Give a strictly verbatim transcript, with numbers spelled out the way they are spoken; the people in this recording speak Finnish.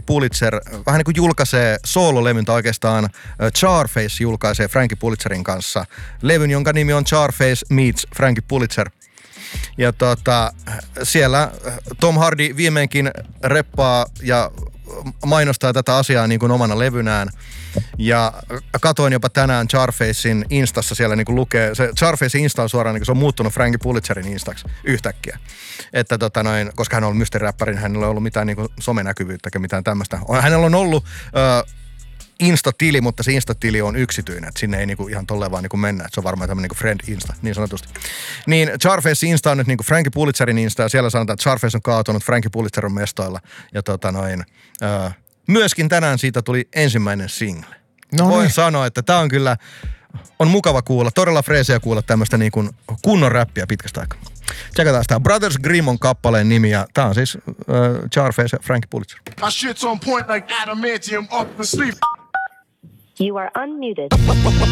Pulitzer vähän niin kuin julkaisee soololevyn, tai oikeastaan Charface julkaisee Frankie Pulitzerin kanssa levyn, jonka nimi on Charface meets Frankie Pulitzer. Ja tota, siellä Tom Hardy viimeinkin reppaa ja mainostaa tätä asiaa niin kuin omana levynään. Ja katoin jopa tänään Charfacein Instassa, siellä niin kuin lukee, se Charfacein Insta on suoraan, niin kuin se on muuttunut Frankie Pulitzerin Instaksi yhtäkkiä. Että tota noin, koska hän on ollut mysteeriräppäri, niin hänellä ei ollut mitään niin kuin somenäkyvyyttä eikä mitään tämmöistä. Hänellä on ollut äh, Insta-tili, mutta se Insta-tili on yksityinen, että sinne ei niinku ihan tolleen vaan niinku mennä, että se on varmaan tämmöinen niinku friend Insta, niin sanotusti. Niin Charface Insta on nyt niinku Frankie Pulitzerin Insta, ja siellä sanotaan, että Charface on kaatunut, Frankie Pulitzer on mestoilla, ja tota noin, öö, myöskin tänään siitä tuli ensimmäinen single. No Voin niin. sanoa, että tää on kyllä, on mukava kuulla, todella freesiä kuulla tämmöistä niinku kunnon räppiä pitkästä aikaa. Tsekataan sitä. Brothers Grimm on kappaleen nimi, ja tää on siis öö, Charface ja Frankie Pulitzer. My shit's on point like adamantium off the sleep. You are unmuted.